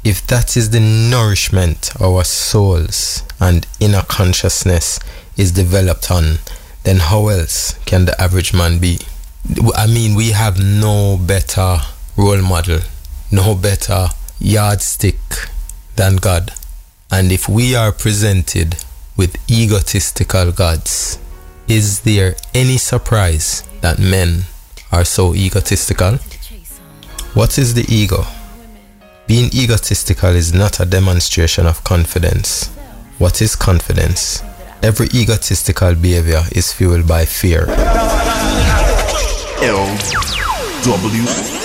If that is the nourishment our souls and inner consciousness is developed on, then how else can the average man be? I mean, we have no better role model, no better yardstick than God. And if we are presented with egotistical gods, is there any surprise that men are so egotistical? What is the ego? Being egotistical is not a demonstration of confidence. What is confidence? Every egotistical behavior is fueled by fear. LW